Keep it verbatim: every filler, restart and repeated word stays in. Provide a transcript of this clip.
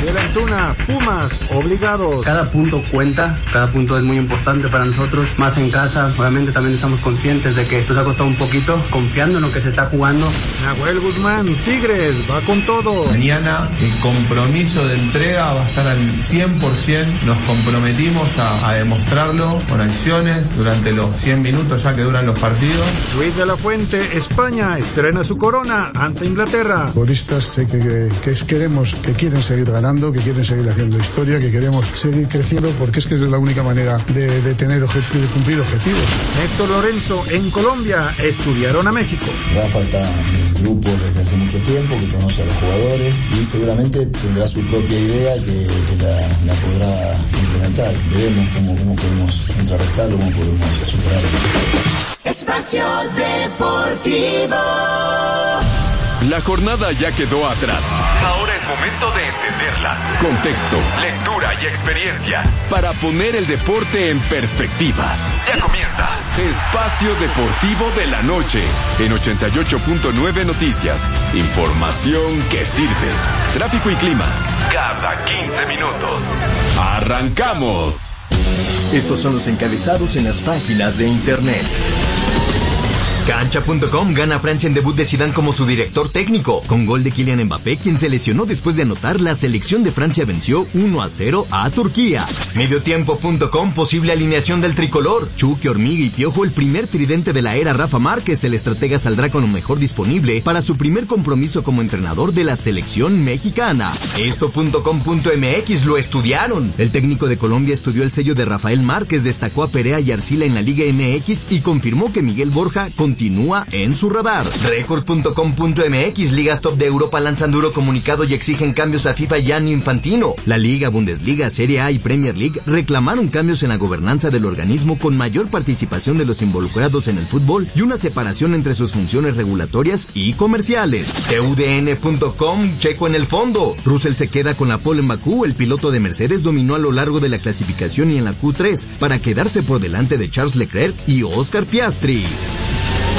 Miguel Antuna, Pumas, obligados. Cada punto cuenta, cada punto es muy importante para nosotros, más en casa. Obviamente también estamos conscientes de que nos ha costado un poquito, confiando en lo que se está jugando. Nahuel Guzmán, Tigres, va con todo. Mañana el compromiso de entrega va a estar al cien por ciento. Nos comprometimos a, a demostrarlo con acciones durante los cien minutos ya que duran los partidos. Luis de la Fuente, España, estrena su corona ante Inglaterra. Futbolistas sé que, que, que queremos, que quieren seguir ganando, que quieren seguir haciendo historia, que queremos seguir creciendo, porque es que es la única manera de, de tener objet- de cumplir objetivos. Néstor Lorenzo, en Colombia, estudiaron a México. Rafa está en el grupo desde hace mucho tiempo, que conoce a los jugadores y seguramente tendrá su propia idea que, que la, la podrá implementar. Veremos cómo, cómo podemos contrarrestarlo, cómo podemos superarlo. Espacio Deportivo. La jornada ya quedó atrás. Ahora es momento de entenderla. Contexto, lectura y experiencia para poner el deporte en perspectiva. Ya comienza Espacio Deportivo de la Noche en ochenta y ocho punto nueve Noticias. Información que sirve. Tráfico y clima cada quince minutos. ¡Arrancamos! Estos son los encabezados en las páginas de internet. Cancha punto com gana a Francia en debut de Zidane como su director técnico. Con gol de Kylian Mbappé, quien se lesionó después de anotar, la selección de Francia venció uno a cero a Turquía. Mediotiempo punto com, posible alineación del tricolor. Chucky, Hormiga y Piojo, el primer tridente de la era Rafa Márquez. El estratega saldrá con lo mejor disponible para su primer compromiso como entrenador de la selección mexicana. Esto punto com punto m x, lo estudiaron. El técnico de Colombia estudió el sello de Rafael Márquez, destacó a Perea y Arcila en la Liga M X y confirmó que Miguel Borja continúa en su radar. Record punto com punto m x, ligas top de Europa lanzan duro comunicado y exigen cambios a FIFA y Gianni Infantino. La Liga, Bundesliga, Serie A y Premier League reclamaron cambios en la gobernanza del organismo con mayor participación de los involucrados en el fútbol y una separación entre sus funciones regulatorias y comerciales. T U D N punto com, Checo en el fondo. Russell se queda con la pole en Bakú. El piloto de Mercedes dominó a lo largo de la clasificación y en la Q tres para quedarse por delante de Charles Leclerc y Oscar Piastri.